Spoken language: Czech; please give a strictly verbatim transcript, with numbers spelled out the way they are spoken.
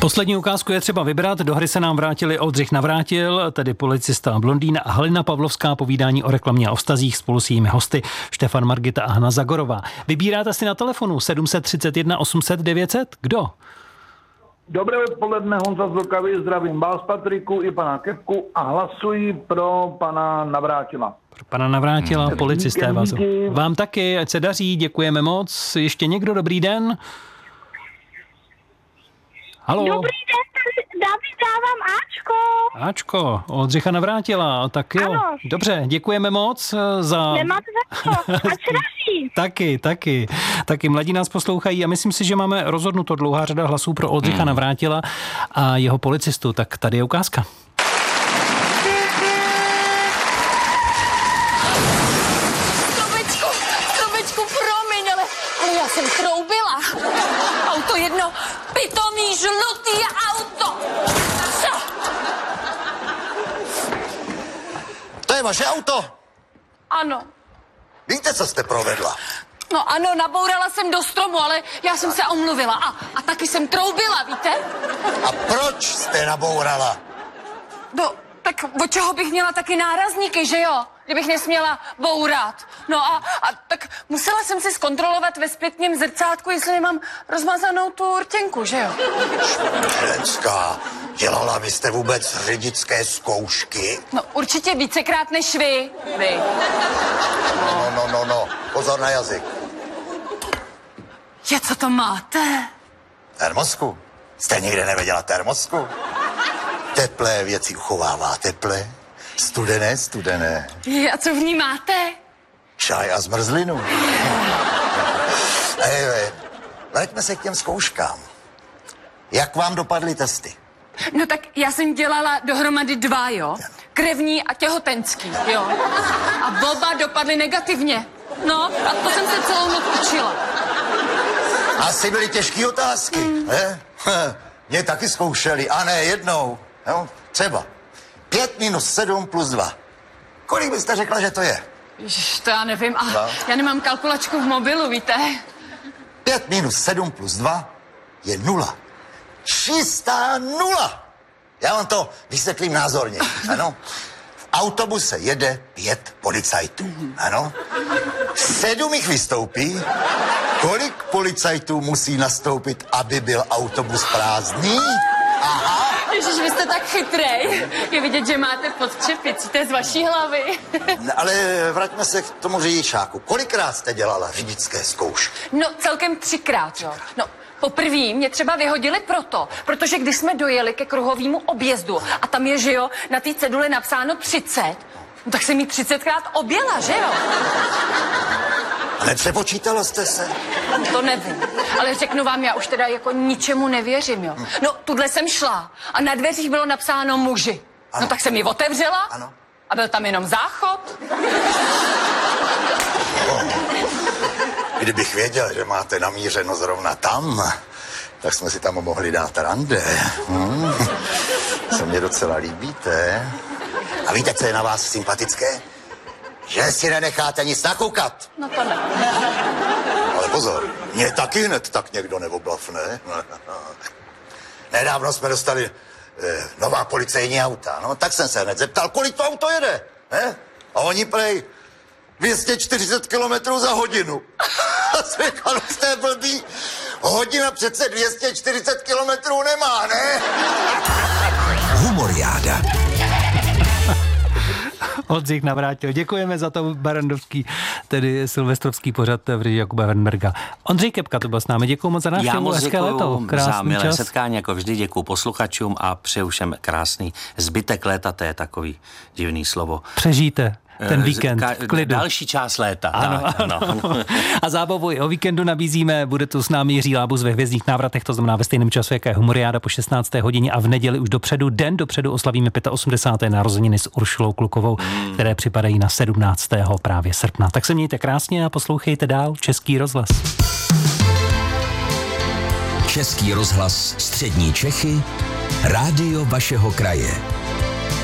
Poslední ukázku je třeba vybrat. Do hry se nám vrátili Oldřich Navrátil, tedy policista Blondýna, a Halina Pavlovská, povídání o reklamě a o vztazích, spolu s jejími hosty Štefan Margita a Hana Zagorová. Vybíráte si na telefonu sedm set třicet jedna osm set devět set. Kdo? Dobré odpoledne, Honza z Vltavy, zdravím vás, Patriku, i pana Kepku a hlasuji pro pana Navrátila. Pro pana Navrátila, hmm. policisté vás. Díky. Vám taky, ať se daří, děkujeme moc. Ještě někdo, dobrý den? Halo. Dobrý den, David, dávám Ačko. Ačko, Oldřicha Navrátila, tak jo. Ano. Dobře, děkujeme moc za... Nemáte za to, ať se daří. Taky, taky. Taky mladí nás poslouchají a myslím si, že máme rozhodnuto, dlouhá řada hlasů pro Oldřicha hmm. Navrátila a jeho policistu. Tak tady je ukázka. Tobečku, Tobečku, promiň, ale, ale já jsem troubila. Auto jedno, pitomý, žlutý auto. Co? To je vaše auto? Ano. Víte, co jste provedla? No ano, nabourala jsem do stromu, ale já jsem se omluvila. A, a taky jsem troubila, víte? A proč jste nabourala? No, tak od čeho bych měla taky nárazníky, že jo? Kdybych nesměla bourat. No a, a tak musela jsem si zkontrolovat ve zpětném zrcátku, jestli nemám rozmazanou tu rtěnku, že jo? Ženská, dělala byste vůbec řidičské zkoušky? No určitě vícekrát než vy. Vy. No, no, no, no, pozor na jazyk. Je, co to máte? Termosku? Jste nikdy neviděla termosku? Teplé věci uchovává teplé, studené, studené. Je, a co v ní máte? Čaj a zmrzlinu. Ej, vraťme se k těm zkouškám. Jak vám dopadly testy? No tak já jsem dělala dohromady dva, jo? Krevní a těhotenský, jo? A oba dopadly negativně. No, a to jsem se celou noc učila. Asi byly těžké otázky, hmm. ne? Mě taky zkoušeli, a ne jednou. Jo? Třeba pět minus sedm plus dva. Kolik byste řekla, že to je? Ježiš, to já nevím. A No. já nemám kalkulačku v mobilu, víte? Pět minus sedm plus dva je nula. Čistá nula. Já vám to vysvětlím názorně, ano? V autobuse jede pět policajtů, ano? Sedm jich vystoupí. Kolik policajtů musí nastoupit, aby byl autobus prázdný? Aha. Ježiš, vy jste tak chytrej. Je vidět, že máte pod čepicí, to je z vaší hlavy. No, ale vraťme se k tomu řidičáku. Kolikrát jste dělala řidičské zkoušky? No, celkem třikrát, jo. No, poprvé mě třeba vyhodili proto, protože když jsme dojeli ke kruhovému objezdu a tam je, že jo, na té ceduli napsáno třicet, no, tak jsem jí třicetkrát objela, že jo? A nepřepočítala jste se? To nevím, ale řeknu vám, já už teda jako ničemu nevěřím, jo. No, tudle jsem šla a na dveřích bylo napsáno muži. Ano. No tak jsem ji otevřela Ano. a byl tam jenom záchod. Kdybych věděl, že máte namířeno zrovna tam, tak jsme si tam mohli dát rande. Hmm. Se mě docela líbíte. A víte, co je na vás sympatické? Že si nenecháte nic nakoukat. No to ne. Ale pozor, mě taky hned tak někdo neoblafne. Nedávno jsme dostali eh, nová policejní auta. No, tak jsem se hned zeptal, kolik to auto jede. Ne? A oni prej dvě stě čtyřicet kilometrů za hodinu. A jsem říkal, jste blbý. Hodina přece dvě stě čtyřicet kilometrů nemá, ne? Humoriáda. Oldřich Navrátil. Děkujeme za to barandovský, tedy silvestrovský pořad v režii Jakuba Wernberga. Ondřej Kepka to byl s námi. Děkuju moc za návštěvu. Hezké léto. Krásný za milé čas. setkání, jako vždy děkuju posluchačům a přeju všem krásný zbytek léta, to je takový divný slovo. Přežijte ten víkend v klidu. Další část léta. Ano, tak, ano. ano. A zábavu i o víkendu nabízíme. Bude tu s námi Jiří Lábus ve Hvězdných návratech, to znamená ve stejném času, jaké je Humoriáda po šestnácté hodině, a v neděli už dopředu, den dopředu oslavíme osmdesát pět narozeniny s Uršulou Klukovou, hmm. které připadají na sedmnáctého právě srpna. Tak se mějte krásně a poslouchejte dál Český rozhlas. Český rozhlas Střední Čechy, rádio vašeho kraje.